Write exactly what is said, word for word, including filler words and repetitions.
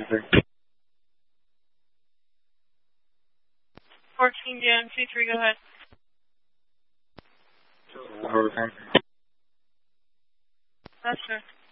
three. fourteen J M two three, go ahead. Hurricane. That's sir.